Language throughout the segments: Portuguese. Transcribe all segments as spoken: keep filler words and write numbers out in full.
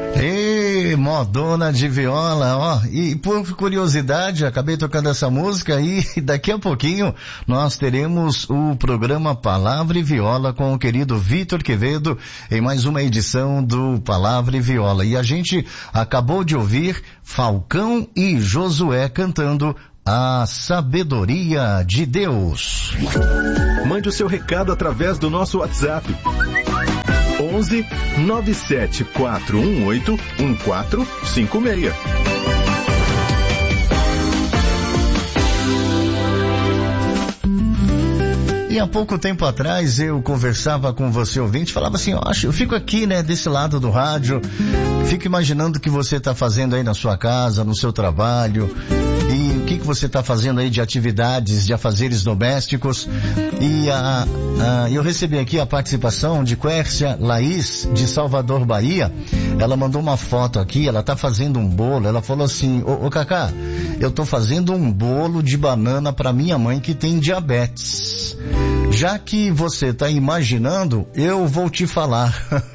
E modona de viola, ó, e por curiosidade, acabei tocando essa música e daqui a pouquinho nós teremos o programa Palavra e Viola com o querido Vitor Quevedo em mais uma edição do Palavra e Viola. E a gente acabou de ouvir Falcão e Josué cantando A Sabedoria de Deus. Mande o seu recado através do nosso WhatsApp. onze nove sete quatro um oito um quatro cinco seis. E há pouco tempo atrás eu conversava com você ouvinte, falava assim, eu acho, eu fico aqui, né, desse lado do rádio, fico imaginando o que você está fazendo aí na sua casa, no seu trabalho, e o que, que você está fazendo aí de atividades, de afazeres domésticos. E a, a, eu recebi aqui a participação de Quércia Laís, de Salvador, Bahia. Ela mandou uma foto aqui, ela está fazendo um bolo, ela falou assim, ô, ô Cacá, eu estou fazendo um bolo de banana para minha mãe que tem diabetes. Já que você está imaginando, eu vou te falar.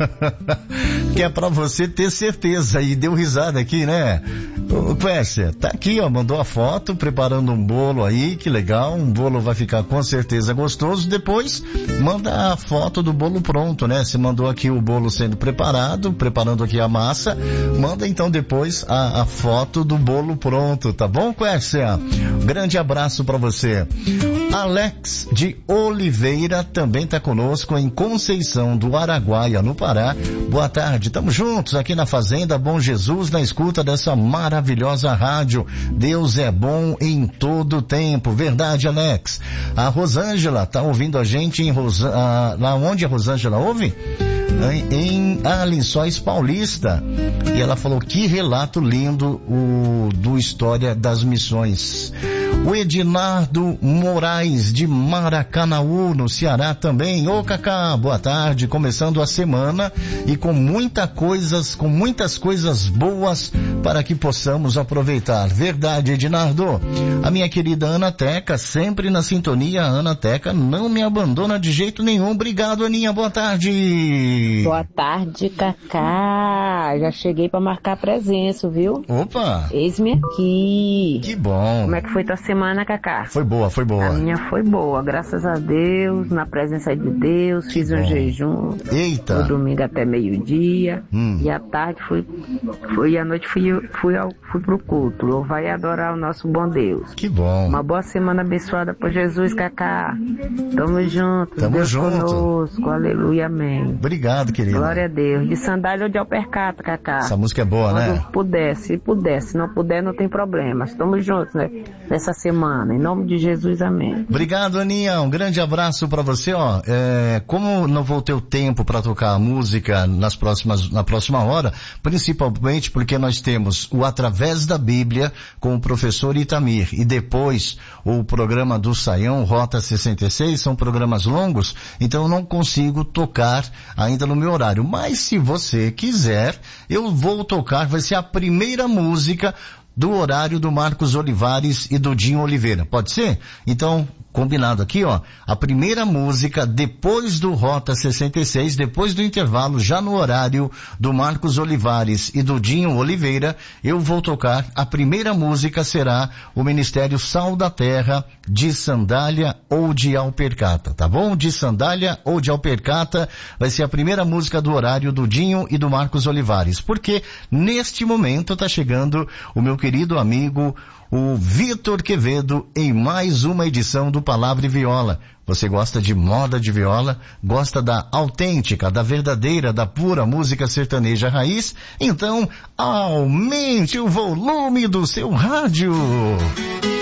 Que é para você ter certeza. E deu risada aqui, né? Ô, Quércia, tá aqui, ó, mandou a foto, preparando um bolo aí, que legal. Um bolo vai ficar com certeza gostoso. Depois, manda a foto do bolo pronto, né? Você mandou aqui o bolo sendo preparado, preparando aqui a massa. Manda então depois a, a foto do bolo pronto, tá bom, Quércia? Grande abraço para você. Alex de Oliveira também está conosco em Conceição do Araguaia, no Pará. Boa tarde, estamos juntos aqui na Fazenda Bom Jesus, na escuta dessa maravilhosa rádio. Deus é bom em todo tempo, verdade, Alex? A Rosângela está ouvindo a gente em Rosa... ah, lá onde a Rosângela ouve? Em, em ah, Lençóis Paulista. E ela falou, que relato lindo o, do História das Missões. O Edinardo Moraes de Maracanaú, no Ceará também. Ô Cacá, boa tarde, começando a semana e com muita coisas, com muitas coisas boas para que possamos aproveitar. Verdade, Edinardo. A minha querida Ana Teca, sempre na sintonia. A Ana Teca não me abandona de jeito nenhum. Obrigado, Aninha, boa tarde. Boa tarde, Cacá. Já cheguei para marcar presença, viu? Opa! Eis-me aqui. Que bom. Como é que foi tua semana, Cacá? Foi boa, foi boa. A minha foi boa, graças a Deus, na presença de Deus, fiz um jejum. Eita! Do domingo até meio-dia. Hum. E à tarde fui, fui e à noite fui, fui, ao, fui pro culto. Louvar e adorar o nosso bom Deus. Que bom. Uma boa semana abençoada por Jesus, Cacá. Tamo juntos. Tamo Deus junto. conosco. Aleluia, amém. Obrigado, querido. Glória a Deus. De sandália ou de alpercata, Cacá. Essa música é boa, Quando né? puder, se puder. Se não puder, não tem problema. Estamos juntos, né? Nessa semana. Em nome de Jesus, amém. Obrigado, Aninha. Um grande abraço pra você, ó. É, como não vou ter o tempo pra tocar a música nas próximas, na próxima hora, principalmente porque nós temos o Através da Bíblia com o professor Itamir e depois o programa do Saião, Rota sessenta e seis, são programas longos, então eu não consigo tocar ainda no meu horário. Mas se você quiser, eu vou tocar, vai ser a primeira música do horário do Marcos Olivares e do Dinho Oliveira. Pode ser? Então, combinado aqui, ó. A primeira música depois do Rota sessenta e seis, depois do intervalo, já no horário do Marcos Olivares e do Dinho Oliveira, eu vou tocar. A primeira música será o Ministério Sal da Terra, de sandália ou de alpercata, tá bom? De sandália ou de alpercata vai ser a primeira música do horário do Dinho e do Marcos Olivares. Porque neste momento tá chegando o meu querido amigo, o Vitor Quevedo, em mais uma edição do Palavra e Viola. Você gosta de moda de viola? Gosta da autêntica, da verdadeira, da pura música sertaneja raiz? Então, aumente o volume do seu rádio!